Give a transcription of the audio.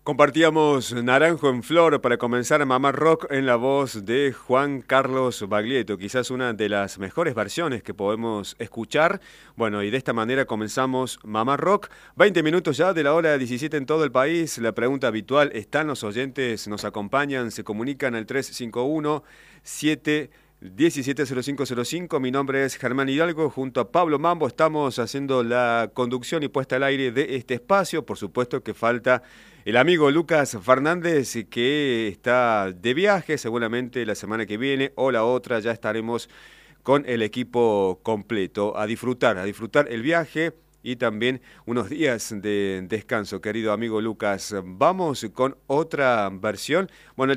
Compartíamos Naranjo en Flor para comenzar Mamá Rock en la voz de Juan Carlos Baglietto, quizás una de las mejores versiones que podemos escuchar. Bueno, y de esta manera comenzamos Mamá Rock. 20 minutos ya de la hora 17 en todo el país. La pregunta habitual, ¿están los oyentes? ¿Nos acompañan? ¿Se comunican al 351 7 170505? Mi nombre es Germán Hidalgo, junto a Pablo Mambo estamos haciendo la conducción y puesta al aire de este espacio. Por supuesto que falta el amigo Lucas Fernández, que está de viaje, seguramente la semana que viene o la otra ya estaremos con el equipo completo. A disfrutar el viaje y también unos días de descanso, querido amigo Lucas. Vamos con otra versión. Bueno,